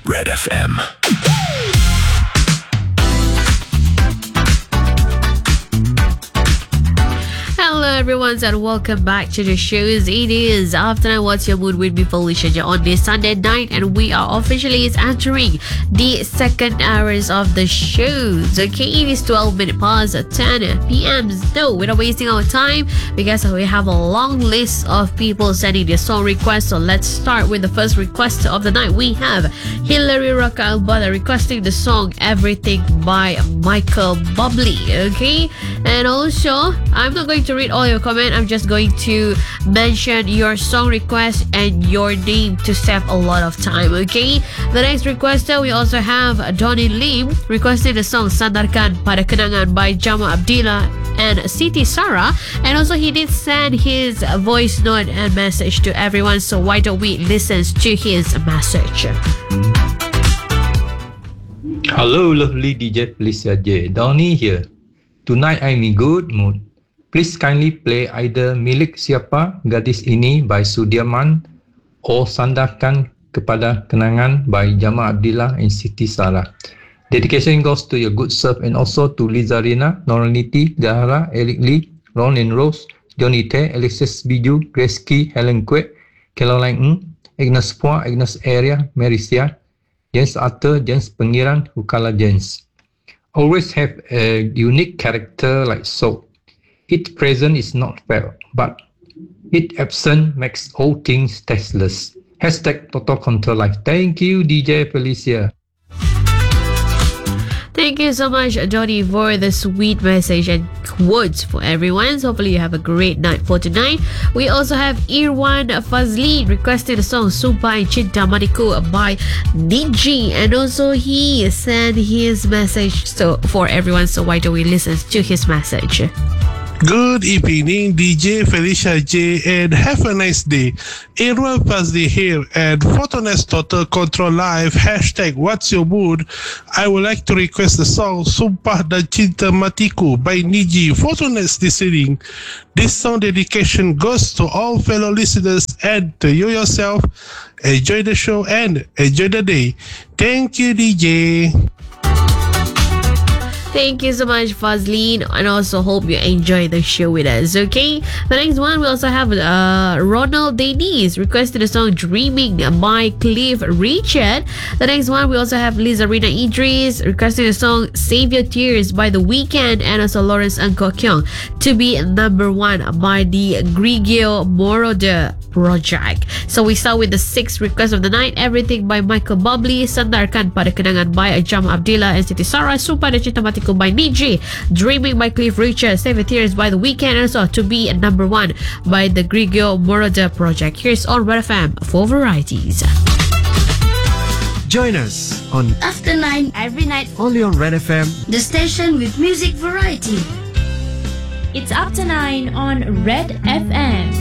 Red FM. Hello everyone and welcome back to the shows. It is Afternoon What's Your Mood with me, Felicia, on this Sunday night, and we are officially entering the second hours of the shows. Okay, it is 12 minutes past 10 p.m. No, we're not wasting our time because we have a long list of people sending their song requests. So let's start with the first request of the night. We have Hilary Raka Albada requesting the song Everything by Michael Bublé. Okay, and also I'm not going to read all your comment. I'm just going to mention your song request and your name to save a lot of time. Okay, the next requester, we also have Donnie Lim requesting the song Sandarkan Pada Kenangan by Jama Abdillah and Siti Sarah, and also he did send his voice note and message to everyone, so why don't we listen to his message. Hello lovely DJ Felicia J. Donnie here. Tonight I'm in good mood. Please kindly play either Milik Siapa Gadis Ini by Sudirman or Sandarkan Kepada Kenangan by Jama Abdillah and Siti Sarah. Dedication goes to your good self and also to Liza Rina, Noraniti, Zahara, Eric Lee, Ron and Rose, Johnny Tay, Alexis Biju, Grace Key, Helen Kwek, Caroline Ng, Agnes Phua, Agnes Area, Marisia, James Arthur, James Pengiran, Hukala James. Always have a unique character like soap. It present is not felt, but it absent makes all things tasteless. Hashtag Total Control Life. Thank you, DJ Felicia. Thank you so much, Johnny, for the sweet message and quotes for everyone. So hopefully you have a great night for tonight. We also have Irwan Fazli requested the song Sumpah Cinta Matiku by Niji, and also he sent his message for everyone. So why don't we listen to his message? Good evening, DJ Felicia J, and have a nice day. Irwan Fazli here, and Photoness Total Control Live, hashtag What's Your Mood. I would like to request the song Sumpah dan Cinta Matiku by Niji. Photoness listening. This song dedication goes to all fellow listeners and to you yourself. Enjoy the show and enjoy the day. Thank you, DJ. Thank you so much, Fazlin, and also hope you enjoy the show with us, okay? The next one, we also have Ronald Denise requested the song Dreaming by Cliff Richard. The next one, we also have Liza Rina Idris requesting the song Save Your Tears by The Weeknd, and also Lawrence Angko Kyung to be number one by the Grigio Moroder Project. So we start with the sixth request of the night. Everything by Michael Bublé, Sandarkan Pada Kenangan by Ajam Abdillah and Siti Sarah, Sumpah dan Cinta Matiku by Niji, Dreaming by Cliff Richard, Save Your Tears by The Weeknd, and also to be number one by the Grigio Moroder Project. Here's on Red FM for varieties. Join us on After 9 every night, only on Red FM, the station with music variety. It's After 9 on Red FM.